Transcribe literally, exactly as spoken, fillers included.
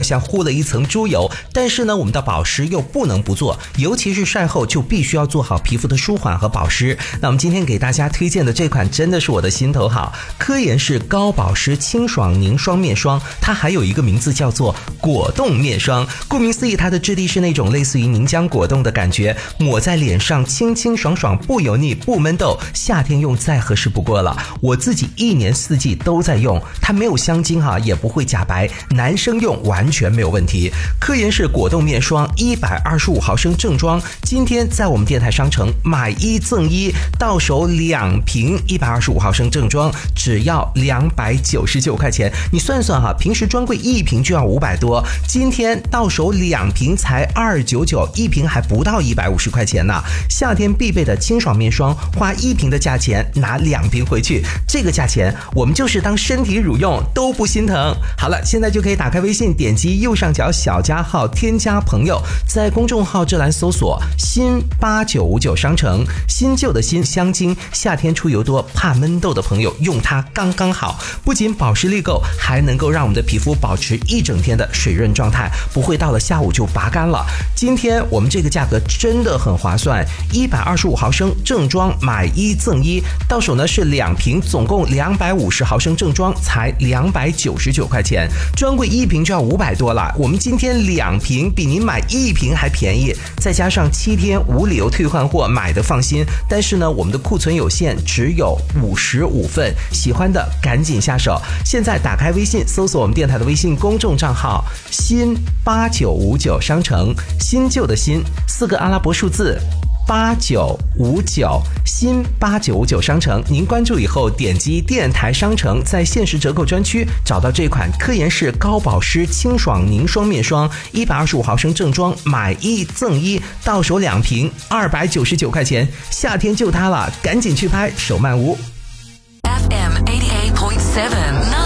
像糊了一层猪油，但是呢我们的保湿又不能不做，尤其是晒后就必须要做好皮肤的舒缓和保湿。那我们今天给大家推荐的这款真的是我的心头好，科颜氏高保湿清爽凝霜面霜，它还有一个名字叫做果冻面霜。顾名思义，它的质地是那种类似于凝浆果冻的感觉，抹在脸上清清爽爽，不油腻不闷痘，夏天用再合适不过了。我自己一年四季都在用，它没有香精哈、啊，也不会假白，男生用完全没有问题。科颜氏果冻面霜一百二十五毫升正装，今天在我们电台商城买一赠一，到手两瓶一百二十五毫升正装，只要两百九十九块钱。你算算哈，平时专柜一瓶就要五百多，今天到手两瓶才二百九十九，一瓶还不到一百五十块钱呢。夏天必备的清爽面霜，花一瓶的价钱拿两瓶回去，这个价钱我们就是当身体乳用都不心疼。好了，现在就可以打开微信，点击右上角小加号添加朋友，在公众号这栏搜索新八九五九商城，新旧的新香精，夏天出油多怕闷痘的朋友用它刚刚好，不仅保湿力够，还能够让我们的皮肤保持一整天的水润状态，不会到了下午就拔干了。今天我们这个价格真的很划算，一百二十五毫升正装买一赠一，到手呢是两瓶，总共两百五十毫升正装才两百九十九块钱，专柜一瓶就要五百多了，我们今天两瓶比您买一瓶还便宜，再加上七天无理由退换货，买的放心。但是呢我们的库存有限，只有五十五份，喜欢的赶紧下手。现在打开微信搜索我们电台的微信公众账号新八九五九商城，新旧的新四个阿拉伯数字八九五九，新八九五九商城，您关注以后点击电台商城，在限时折扣专区找到这款科颜氏高保湿清爽凝霜面霜，一百二十五毫升正装买一赠一，到手两瓶二百九十九块钱，夏天就它了，赶紧去拍，手慢无。 F M eighty-eight point seven